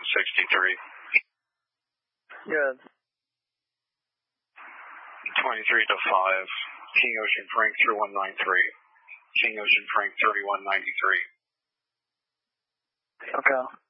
63. Good. 23 to 5, King Ocean Frank 3193. King Ocean Frank 3193. Okay.